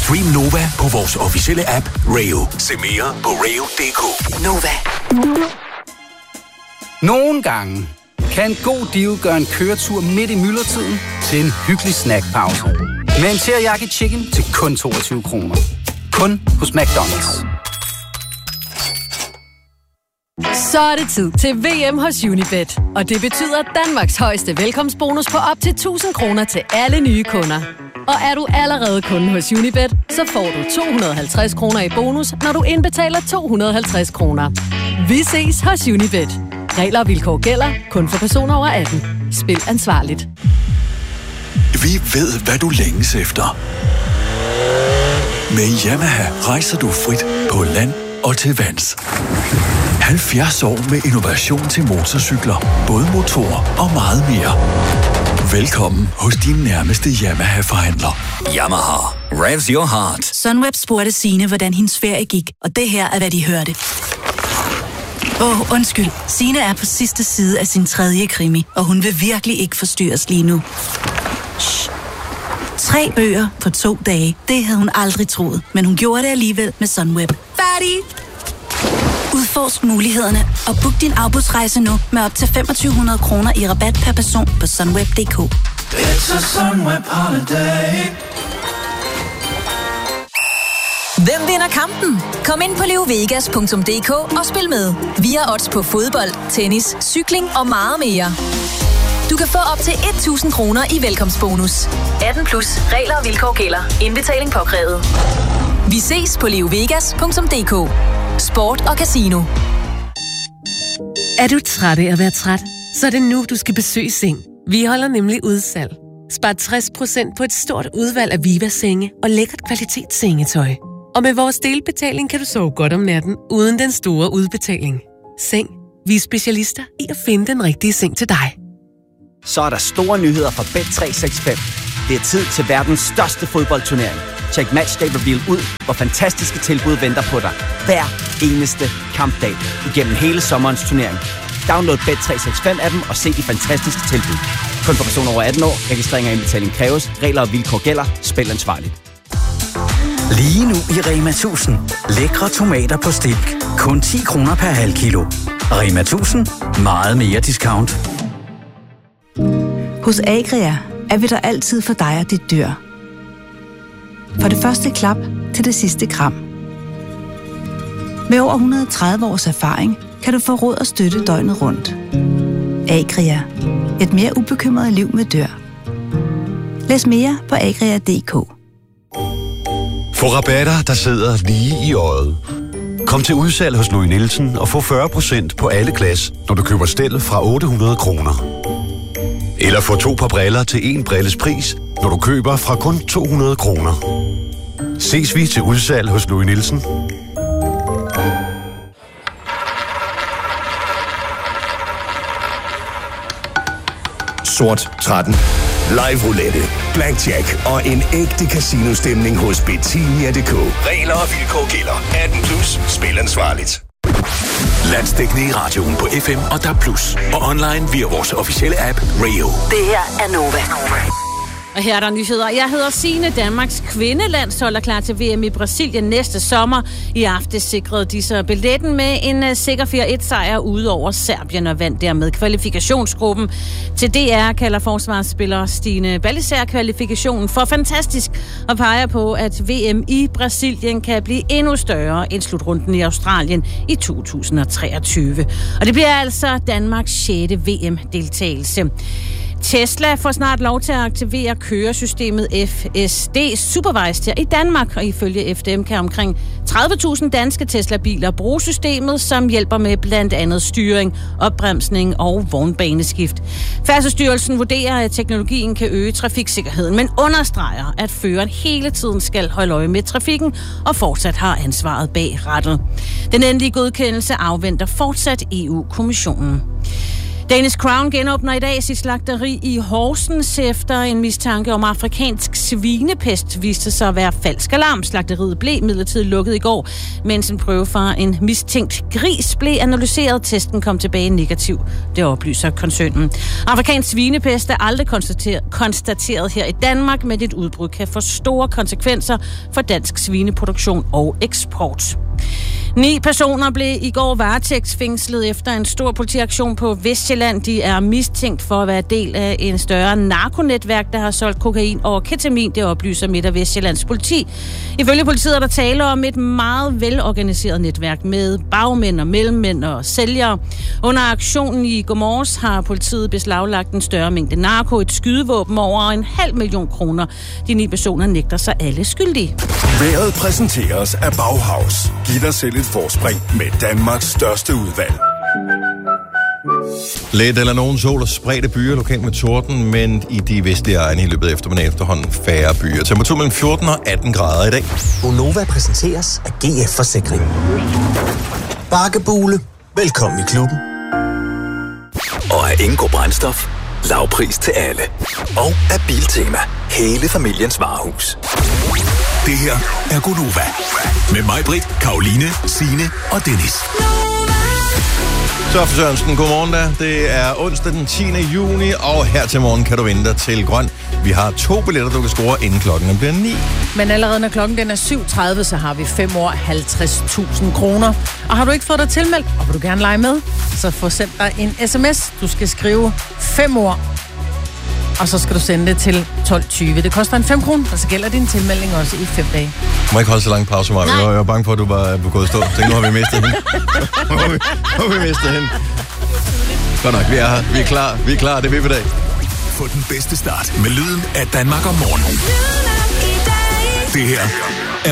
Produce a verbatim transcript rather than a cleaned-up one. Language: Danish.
Stream Nova på vores officielle app Rayo. Se mere på rayo punktum d k. Nova. Nogle gange kan en god deal gøre en køretur midt i myldretiden til en hyggelig snackpause. Med en teriyaki chicken til kun toogtyve kroner. Kun hos McDonald's. Så er det tid til V M hos Unibet. Og det betyder Danmarks højeste velkomstbonus på op til tusind kroner til alle nye kunder. Og er du allerede kunde hos Unibet, så får du to hundrede og halvtreds kroner i bonus, når du indbetaler to hundrede og halvtreds kroner. Vi ses hos Unibet. Regler og vilkår gælder kun for personer over atten. Spil ansvarligt. Vi ved, hvad du længes efter. Med Yamaha rejser du frit på land og til vands. halvfjerds år med innovation til motorcykler, både motor og meget mere. Velkommen hos din nærmeste Yamaha-forhandler. Yamaha. Revs your heart. Sunweb spurgte Signe, hvordan hendes ferie gik, og det her er, hvad de hørte. Åh, oh, undskyld. Signe er på sidste side af sin tredje krimi, og hun vil virkelig ikke forstyrres lige nu. Shh. Tre bøger på to dage. Det havde hun aldrig troet, men hun gjorde det alligevel med Sunweb. Færdig! Udforsk mulighederne og book din afbudsrejse nu med op til femogtyve hundrede kroner i rabat per person på sunweb punktum d k. It's a Sunweb holiday. Hvem vinder kampen? Kom ind på leo vegas punktum d k og spil med. Vi har odds på fodbold, tennis, cykling og meget mere. Du kan få op til tusind kroner i velkomstbonus. atten plus. Regler og vilkår gælder. Indbetaling påkrævet. Vi ses på leo vegas punktum d k. Sport og casino. Er du træt af at være træt? Så er det nu, du skal besøge Seng. Vi holder nemlig udsalg. Spar tres procent på et stort udvalg af Viva-senge og lækkert kvalitetssengetøj. Og med vores delbetaling kan du sove godt om natten, uden den store udbetaling. Seng. Vi er specialister i at finde den rigtige seng til dig. Så er der store nyheder fra Bet tre seks fem. Det er tid til verdens største fodboldturnering. Check Matchday Reveal ud, hvor fantastiske tilbud venter på dig. Hver eneste kampdag igennem hele sommerens turnering. Download Bet tre seks fem appen og se de fantastiske tilbud. Kun for personer over atten år. Registrering og indbetaling kræves. Regler og vilkår gælder. Spil ansvarligt. Lige nu i Rema tusind. Lækre tomater på stilk. Kun ti kroner per halv kilo. Rema tusind. Meget mere discount. Hos Agria er vi der altid for dig og dit dyr. For det første klap til det sidste kram. Med over et hundrede og tredive års erfaring kan du få råd og støtte døgnet rundt. Agria. Et mere ubekymret liv med dyr. Læs mere på agria punktum d k. Få rabatter, der sidder lige i øjet. Kom til udsalg hos Louis Nielsen og få fyrre procent på alle glas, når du køber stel fra otte hundrede kroner. Eller få to par briller til en brilles pris, når du køber fra kun to hundrede kroner. Ses vi til udsalg hos Louis Nielsen. Sort tretten. Live roulette, blackjack og en ægte casino-stemning hos Betinja punktum d k. Regler og vilkår gælder. atten plus. Spil ansvarligt. Landsdækkende i radioen på F M og D A B plus. Og online via vores officielle app Rayo. Det her er Nova. Og her er der nyheder. Jeg hedder Signe. Danmarks kvindelandshold er klar til V M i Brasilien næste sommer. I aften sikrede de så billetten med en sikker fire et sejr ud over Serbien og vandt dermed kvalifikationsgruppen. Til D R kalder forsvarsspiller Stine Balliser kvalifikationen for fantastisk og peger på, at V M i Brasilien kan blive endnu større end slutrunden i Australien i to tusind og treogtyve. Og det bliver altså Danmarks sjette V M-deltagelse. Tesla får snart lov til at aktivere køresystemet F S D Supervised i Danmark, og ifølge F D M kan omkring tredive tusind danske Tesla-biler bruge systemet, som hjælper med blandt andet styring, opbremsning og vognbaneskift. Færdselsstyrelsen vurderer, at teknologien kan øge trafiksikkerheden, men understreger, at føreren hele tiden skal holde øje med trafikken og fortsat har ansvaret bag rattet. Den endelige godkendelse afventer fortsat E U-kommissionen. Danish Crown genåbner i dag sit slagteri i Horsens efter en mistanke om afrikansk svinepest viste sig at være falsk alarm. Slagteriet blev midlertidigt lukket i går, mens en prøve fra en mistænkt gris blev analyseret. Testen kom tilbage negativ, det oplyser koncernen. Afrikansk svinepest er aldrig konstateret, konstateret her i Danmark, men et udbrud kan få store konsekvenser for dansk svineproduktion og eksport. Ni personer blev i går varetægtsfængslet efter en stor politiaktion på Vestsjælland. De er mistænkt for at være del af en større narkonetværk, der har solgt kokain og ketamin, det oplyser Midt- og Vestsjællands politi. Ifølge politiet er der tale om et meget velorganiseret netværk med bagmænd og mellemmænd og sælgere. Under aktionen i Godmorges har politiet beslaglagt en større mængde narko, et skydevåben over en halv million kroner. De ni personer nægter sig alle skyldige. Været præsenteres af Bauhaus. Giv dig selv et forspring med Danmarks største udvalg. Lidt eller nogen sol og spredte byer lokalt med torden, men i de vestlige egne i løbet af eftermiddagen efterhånden færre byer. Temperatur mellem fjorten og atten grader i dag. Gonova præsenteres af G F Forsikring. Bakkebule. Velkommen i klubben. Og af Ingo Brændstof. Lavpris til alle. Og af Biltema. Hele familiens varehus. Det her er Gonova. Med mig, Britt, Karoline, Signe og Dennis. Så for Sørensen, godmorgen da. Det er onsdag den tiende juni, og her til morgen kan du vinde dig til grøn. Vi har to billetter, du kan score, inden klokken bliver ni. Men allerede når klokken den er syv tredive, så har vi fem år halvtreds tusind kroner. Og har du ikke fået dig tilmeldt, og vil du gerne lege med, så få sendt dig en sms. Du skal skrive fem år, og så skal du sende det til tolv tyve. Det koster en fem kroner, og så gælder din tilmelding også i fem dage. Du må ikke holde så lang pause, Maja. Jeg var bange for, at du var på gået stå. Tænk, nu har vi mistet hende. Nu har vi, nu har vi mistet hende. Godt nok, vi er her. Vi er klar. Vi er klar. Det vil vi i dag. Få den bedste start med lyden af Danmark om morgenen. Det her